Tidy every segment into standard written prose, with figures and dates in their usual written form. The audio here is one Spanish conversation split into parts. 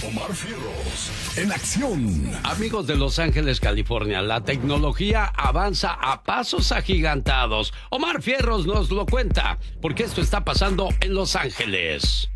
Omar Fierros, en acción. Amigos de Los Ángeles, California, la tecnología avanza a pasos agigantados. Omar Fierros nos lo cuenta, porque esto está pasando en Los Ángeles.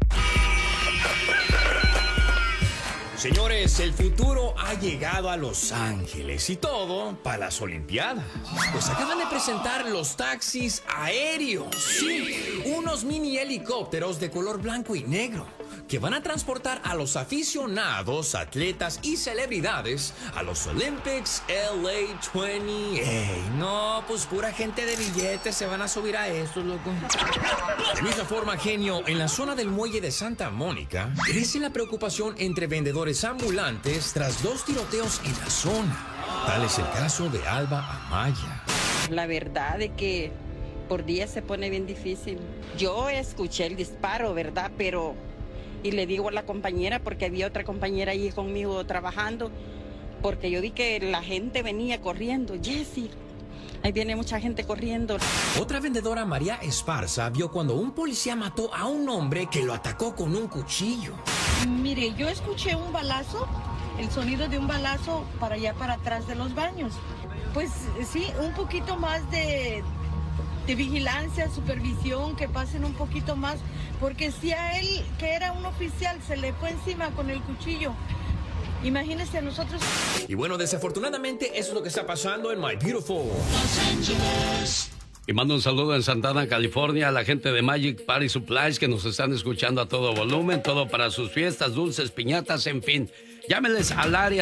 Señores, el futuro ha llegado a Los Ángeles y todo para las Olimpiadas. Pues acaban de presentar los taxis aéreos. Sí, unos mini helicópteros de color blanco y negro que van a transportar a los aficionados, atletas y celebridades a los Olympics LA 20. Ey, no, pues pura gente de billetes se van a subir a estos, loco. De misma forma, genio, en la zona del muelle de Santa Mónica crece la preocupación entre vendedores ambulantes tras 2 tiroteos en la zona. Tal es el caso de Alba Amaya. La verdad es que por día se pone bien difícil. Yo escuché el disparo, ¿verdad? Y le digo a la compañera, porque había otra compañera ahí conmigo trabajando, porque yo vi que la gente venía corriendo. Jessie, ahí viene mucha gente corriendo. Otra vendedora, María Esparza, vio cuando un policía mató a un hombre que lo atacó con un cuchillo. Mire, yo escuché un balazo, el sonido de un balazo para allá para atrás de los baños. Pues sí, un poquito más de vigilancia, supervisión, que pasen un poquito más, porque si a él, que era un oficial, se le fue encima con el cuchillo, imagínese a nosotros. Y bueno, desafortunadamente eso es lo que está pasando en My Beautiful Los Angeles. Y mando un saludo en Santana, California, a la gente de Magic Party Supplies que nos están escuchando a todo volumen, todo para sus fiestas, dulces, piñatas, en fin. Llámenles al área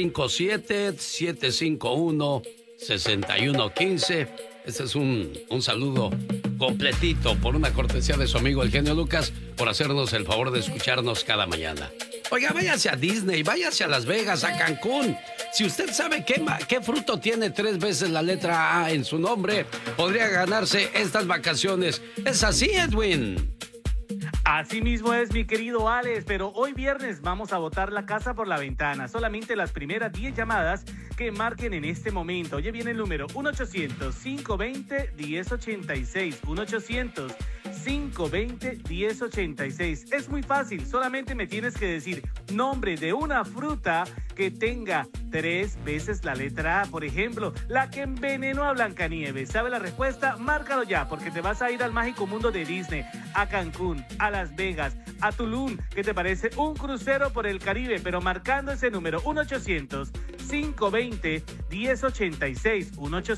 657-751-6115. Este es un saludo completito por una cortesía de su amigo el genio Lucas por hacernos el favor de escucharnos cada mañana. Oiga, váyase a Disney, váyase a Las Vegas, a Cancún. Si usted sabe qué fruto tiene 3 veces la letra A en su nombre, podría ganarse estas vacaciones. ¿Es así, Edwin? Así mismo es, mi querido Alex, pero hoy viernes vamos a botar la casa por la ventana. Solamente las primeras 10 llamadas que marquen en este momento. Oye, viene el número 1-800-520-1086. 1-800-520-1086. Es muy fácil, solamente me tienes que decir nombre de una fruta que tenga 3 veces la letra A. Por ejemplo, la que envenenó a Blancanieves. ¿Sabe la respuesta? Márcalo ya, porque te vas a ir al mágico mundo de Disney, a Cancún, a Las Vegas, a Tulum. ¿Qué te parece? Un crucero por el Caribe, pero marcando ese número, 1-800-520-1086.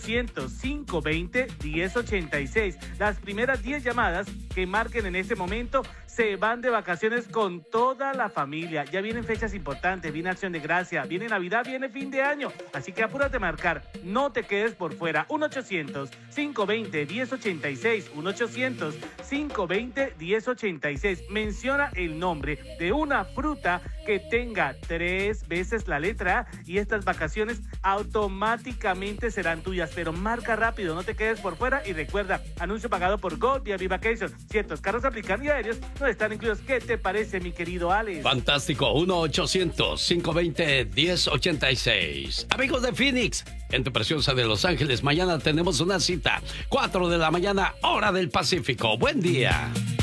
1-800-520-1086. Las primeras 10 llamadas que marquen en este momento se van de vacaciones con toda la familia. Ya vienen fechas importantes, viene Acción de Gracia, viene Navidad, viene fin de año. Así que apúrate a marcar, no te quedes por fuera. 1-800-520-1086. 1-800-520-1086. Menciona el nombre de una fruta que tenga 3 veces la letra A y estas vacaciones automáticamente serán tuyas. Pero marca rápido, no te quedes por fuera y recuerda, anuncio pagado por Gold vía Vacation. Ciertos carros aplican y aéreos no están incluidos. ¿Qué te parece, mi querido Alex? Fantástico. 1-800-520-1086. Amigos de Phoenix, gente preciosa de Los Ángeles, mañana tenemos una cita. 4 de la mañana, hora del Pacífico. Buen día.